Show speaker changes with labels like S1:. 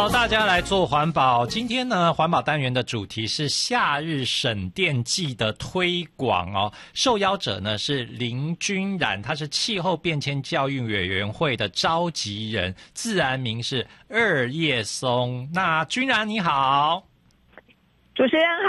S1: 好，大家来做环保。今天呢，环保单元的主题是夏日省电季的推广哦。受邀者呢是林君然，他是气候变迁教育委员会的召集人，自然名是二叶松。那君然你好。
S2: 主持人